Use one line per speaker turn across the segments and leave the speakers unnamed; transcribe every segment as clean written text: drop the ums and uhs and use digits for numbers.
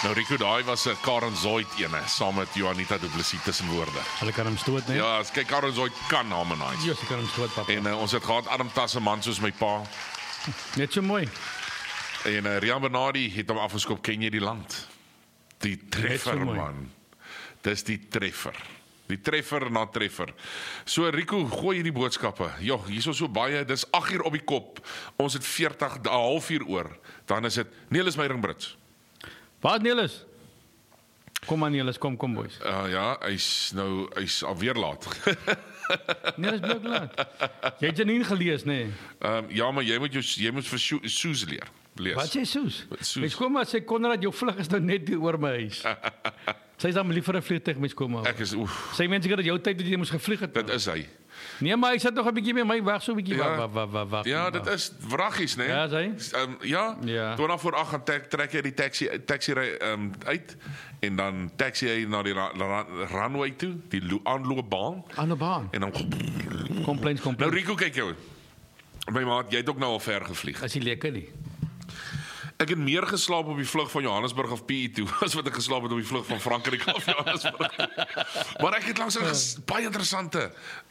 Nou Rico, daai was 'n Karen Zoid ene, saam met Juanita Du Plessis tussen woorde.
Hulle kan hom stoot, nee?
Ja, kyk, Karen Zoid kan harmonize.
Ja, sy kan hom stoot, papa.
En ons het gehad Adam Tasman soos my pa.
Net so mooi.
En Rian Bernardi het hom afgeskop, ken jy die land? Die treffer,
mooi.
man. Dis die treffer. Die treffer na treffer. So Rico, gooi hierdie boodskappe. Ja, hier is so baie, dis 8 uur op die kop. Ons het 40, 'n halfuur oor. Dan is dit Nelis Meyering-Brits.
Wat Nelis? Kom aan Nelis, kom boys.
Ja, hy's alweer laat.
Nelis bly ook laat. Jy het Janine gelees, nee?
Ja, maar jy moet vir Soos leer. Lees.
Wat sê Soos?
Soos.
Mens kom maar sê Konrad, jou vlug is nou net hier oor my huis. Sy is dan lief vir 'n vliegtuig, mens kom maar.
Ek is
Sy mense dat jou tyd dat jy moes gevlieg het.
Dit is hy.
Nee, maar hy sit nog 'n bietjie met my weg, so 'n bietjie wag.
Ja, dit is wraggies, né?
Ja, sê.
Ja. 20 voor 8 gaan trek jy die taxi ry uit en dan taxi hy na die runway toe, die aanloopbaan.
Aan 'n baan.
En dan
Complaints.
Nou Rico, kyk jou. My maat, jy het ook nou al ver gevlieg.
As jy lekker nie.
Ek het meer geslaap op die vlug van Johannesburg af PE toe as wat ek geslaap het op die vlug van Frankryk af Johannesburg. Maar ek het langs 'n baie interessante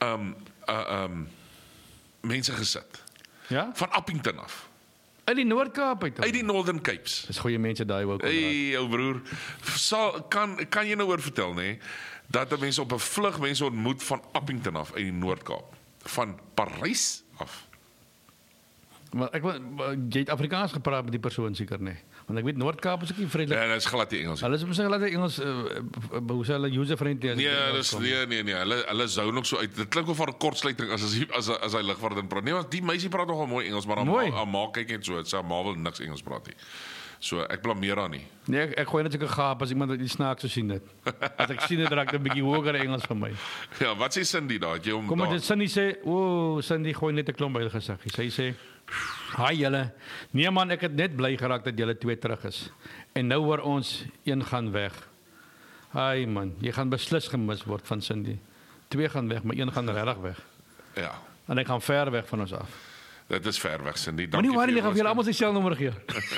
mense gesit.
Ja?
Van Appington af.
Uit die Noord-Kaap uit.
Uit die Northern Capes.
Dis goeie mense daai ook.
Hey, ou broer. Kan jy nou oor vertel, nê, dat mense op 'n vlug mense ontmoet van Appington af uit die Noord-Kaap, van Parys af.
Maar jy het Afrikaans gepraat met die persoon seker nee. Want ek weet Noord-Kaap is ook nie vredelik.
Ja, dit is glad nie Engels.
Hulle is mos glad Engels hoe sê hulle user-friendly.
Nee, hulle sou nog so uit. Dit klink of 'n kortsluiting as hy lugvaart praat. Nee, want die meisie praat nogal mooi Engels, maar haar ma kyk net so, sy ma wil niks Engels praat nie. So ek blameer haar nie.
Nee, ek gooi net seker gaap as iemand die snaaks so sien dit. As ek sien dit raak 'n bietjie hoër Engels vir my.
Ja, wat sê Cindy daar? Het jy hom
Kom maar dit Cindy sê, Cindy gooi net 'n klomp by die gesig. Sy sê, "Haai julle. Nee man, ek het net bly geraak dat julle twee terug is. En nou hoor ons een gaan weg. Haai man, jy gaan beslis gemis word van Cindy. Twee gaan weg, maar een gaan regtig weg.
Ja.
En hy gaan ver weg van ons af.
Dit is ver weg, Cindy.
Maar nie worry nie, gaan vir julle almal sy selnommer gee.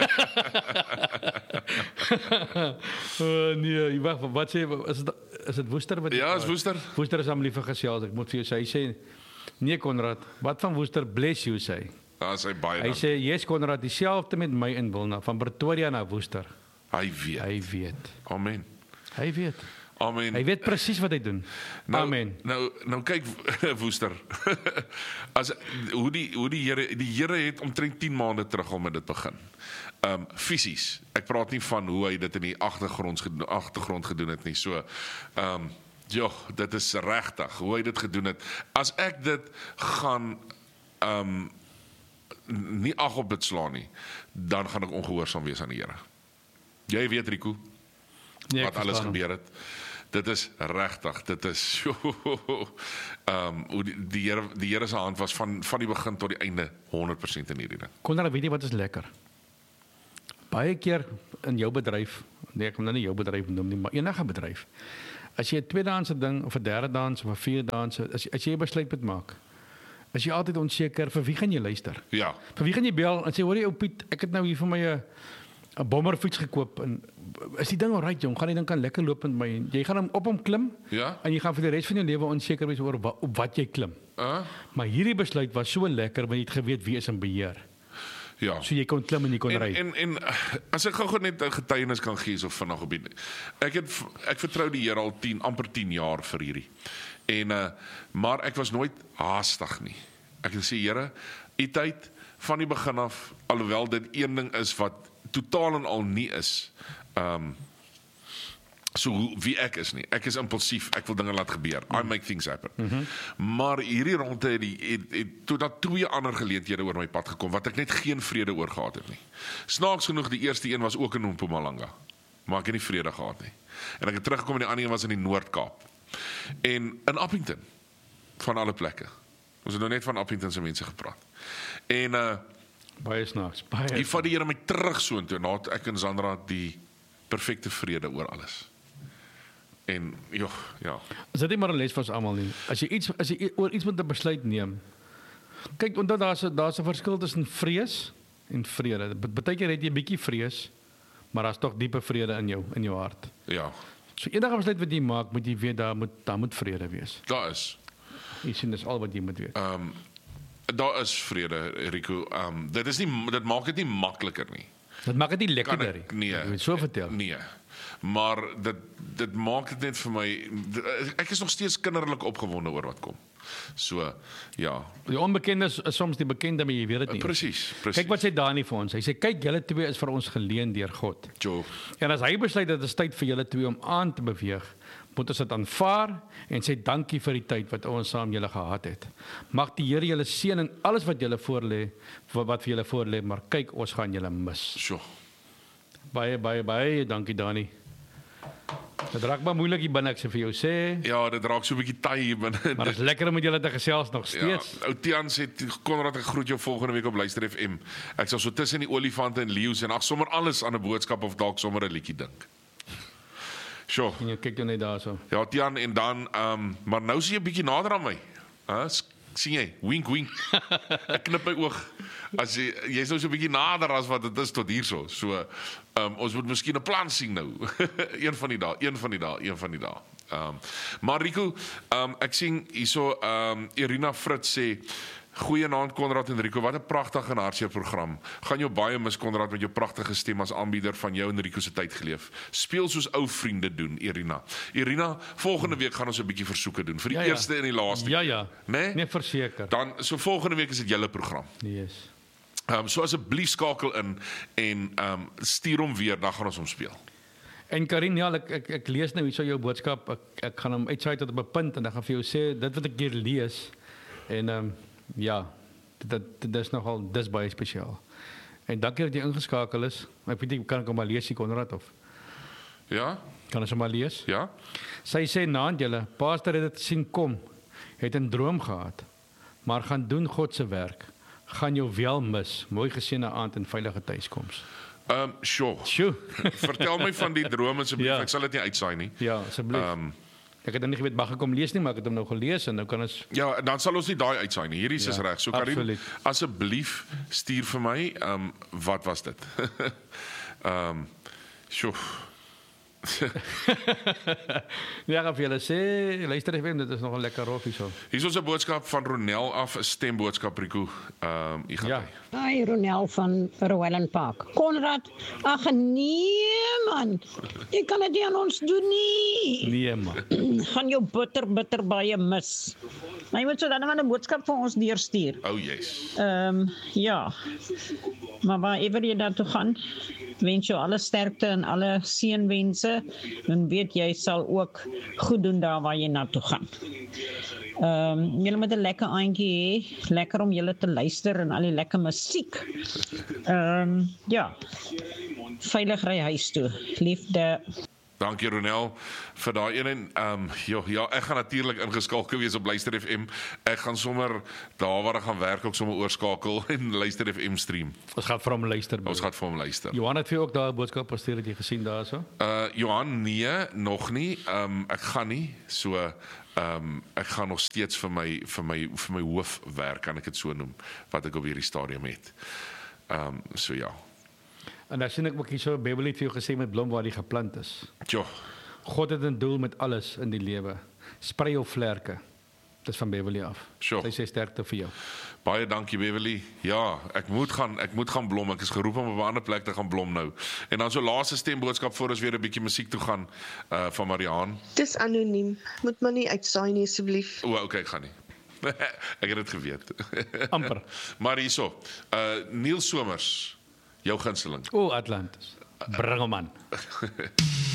Nee, wag, wat sê is dit Woester wat?
Ja, is Woester.
Woester is hom lief vir gesels. Ek moet vir jou sê, hy sê nee Konrad, wat van Woester bless you sê.
Ja, sy baie.
Hy sê yes Konrad, dieselfde met my in Wilna van Pretoria na Woester.
Hy weet. Amen.
Hy weet.
Amen.
Hy weet presies wat hy doen. Amen.
Nou kyk Woester. As hoe die Here het omtrent 10 maande terug al met dit begin. Fisies. Ek praat nie van hoe hy dit in die agtergrond gedoen het nie. So ja, dit is regtig hoe hy dit gedoen het. As ek dit gaan nie ag op dit slaan nie, dan gaan ek ongehoorsaam wees aan die Here. Jy weet Rico,
Nee,
wat alles gebeur het. Dit is regtig, dit is hoe die Here se hand was van die begin tot die einde 100% in hierdie ding.
Konrad, weet jy wat is lekker? Baie keer in jou bedryf, nee, ek wil nou nie jou bedryf noem nie, maar enige bedryf. As jy 'n tweedehandse ding of 'n derdedans of 'n vierdehandse, as jy 'n besluit moet maak, is jy altyd onseker vir wie gaan jy luister?
Ja.
Vir wie gaan jy bel en sê hoor jy ou Piet, ek het nou hier vir my 'n bommerfiets gekoop en is die ding alright jong, gaan die ding kan lekker loop met my. Jy gaan op hom klim en jy gaan vir die res van jou lewe onseker wees oor op wat jy klim. Maar hierdie besluit was so lekker want jy het geweet wie is in beheer.
Ja.
So jy kon klim en jy kon ry.
En as ek gou net 'n getuienis kan gee so vinnig op die ek vertrou die Here al amper 10 jaar vir hierdie. En maar ek was nooit haastig nie. Ek het gesê Here, U tyd van die begin af, alhoewel dit een ding is wat totaal en al nie is so wie ek is nie. Ek is impulsief, ek wil dinge laat gebeur. I make things happen. Maar hierdie rondte het tot dat 2 ander geleenthede oor my pad gekom wat ek net geen vrede oor gehad het nie. Snaaks genoeg, die eerste een was ook in Mpumalanga, maar ek het nie vrede gehad nie. En ek het teruggekom en die ander een was in die Noord-Kaap. En in Appington, van alle plekke. Ons het nou net van Appington se mense gepraat. En
baie snaaks, baie.
Die vat die Here my terug soontoe, na ek en Sandra die perfekte vrede oor alles. En ja.
Is dit nie maar 'n les vir ons almal nie? As jy oor iets moet 'n besluit neem. Kyk, onthou daar's 'n verskil tussen vrees en vrede. Partykeer het jy 'n bietjie vrees, maar daar's tog diepe vrede in jou hart.
Ja.
So enige besluit wat jy maak, moet jy weet daar moet vrede wees.
Daar is.
Jy sien, dis al wat jy moet weet.
Daar is vrede, Rico. Dit maak dit nie makliker nie.
Dit maak dit nie lekkerder nie.
Nee.
Ek weet so vertel.
Nee. Maar dit maak dit net vir my, ek is nog steeds kinderlik opgewonde oor wat kom. So, ja.
Die onbekende is soms die bekende, maar jy weet dit nie.
Presies.
Kyk wat sê Dani vir ons. Hy sê kyk, julle twee is vir ons geleen deur God.
Jo.
En as hy besluit dat dit is tyd vir julle twee om aan te beweeg, moet ons dit aanvaar en sê dankie vir die tyd wat ons saam julle gehad het. Mag die Here julle seën in alles wat julle voorlê, wat vir julle voorlê, maar kyk, ons gaan julle mis.
Sjoe.
Baie dankie Dani. Dit raak maar moeilik hier binne, ek sê vir jou sê.
Ja, dit raak so 'n bietjie taai hier binne.
Maar dit is lekker om met julle te gesels nog steeds.
Ja, ou Tian sê Konrad, ek groet jou volgende week op Luister FM. Ek sal so tussen die olifante en leeu's en sommer alles aan 'n boodskap of dalk sommer 'n liedjie dink. Sjoe.
En jy kyk jou net daarso.
Ja, Tian, en dan maar nou is jy 'n bietjie nader aan my. Sien jy? Wink wink. Ek knip my oog. As jy's nou so 'n bietjie nader as wat dit is tot hierso. So ons moet miskien 'n plan sien nou. een van die dae. Maar Rico, ek sien hierso Irina Fritz sê goeienaand Konrad en Rico, wat 'n pragtige en hartseer program. Gaan jou baie mis Konrad met jou pragtige stem as aanbieder van jou en Rico se tyd geleef. Speel soos ou vriende doen, Irina. Irina, volgende week gaan ons 'n bietjie versoeke doen vir die eerste en die laaste.
Ja. Nee, verseker.
Dan so volgende week is dit julle program.
Yes.
So asseblief skakel in en stuur hom weer, dan gaan ons hom speel.
En Karin, ja, ek lees nou hierso jou boodskap. Ek gaan hom uitsaai tot op 'n punt en dan gaan vir jou sê dit wat ek hier lees en ja, dit is nogal dis baie spesiaal. En dankie dat jy ingeskakel is. Ek weet nie, kan ek hom maar lees, Konrad of?
Ja?
Kan ons hom maar lees?
Ja?
Sy sê naand julle, pastor het dit sien kom. Het 'n droom gehad, maar gaan doen God se werk. Gaan jou wel mis. Mooi geseënde aand en veilige tuiskoms.
Sure. Vertel my van die droom asseblief. Ja. Ek sal dit nie uitsaai nie.
Ja, asseblief. Ek het dan nie geweet mag ek hom lees nie, maar ek het hom nou gelees en nou kan ons.
Ja, dan sal ons nie daai uitsaai nie. Hierdie is reg. So Karin, asseblief stuur vir my wat was dit? Sjoe.
Ja, ek wil julle sê, luister even, dit is nog 'n lekker roffie so.
Hier is ons 'n boodskap van Ronel af, 'n stemboodskap Rico. Jy gaan.
Ja. Hi Ronel van Rowellen Park. Konrad, ag nee man. Jy kan dit nie aan ons doen nie.
Nee man.
Gaan jou bitter baie mis. Maar jy moet so dan maar 'n boodskap vir ons deurstuur.
Oh yes.
Ja. Maar waar ever jy daartoe gaan, wens jou alle sterkte en alle seënwense en weet jy sal ook goed doen daar waar jy na toe gaan. Julle moet 'n lekker aandjie hê, lekker om julle te luister en al die lekker musiek. Ja. Veilig ry huis toe. Liefde.
Dankie Ronel vir daai een en ja, ek gaan natuurlik ingeskakel wees op Luister FM. Ek gaan sommer daar waar ek gaan werk ook sommer oorskakel en Luister FM stream.
Ons gaan vir hom luister.
Ons gaan vir hom luister.
Johan het vir ook daai boodskap gestuur, het jy gesien daarso?
Johan, nee, nog nie. Ek gaan nie. So ek gaan nog steeds vir my hoofwerk, kan ek dit so noem, wat ek op hierdie stadium het. So ja.
En dan sien ek ook hier so 'n Bybel het vir jou gesê met blom waar die geplant is.
Jo.
God het 'n doel met alles in die lewe. Sprei jou vlerke. Dis van Beverly af.
Sure.
Sy sê sterkte vir jou.
Baie dankie Beverly. Ja, ek moet gaan blom. Ek is geroep om op 'n ander plek te gaan blom nou. En dan so laaste stemboodskap voor ons weer 'n bietjie musiek toe gaan van Mariaan.
Dis anoniem. Moet maar nie uitsaai nie asseblief.
Okay, ek gaan nie. Ek het dit geweet.
Amper.
Maar hierso, Neil Somers, jou gunsteling.
Atlantis. Bring hom aan.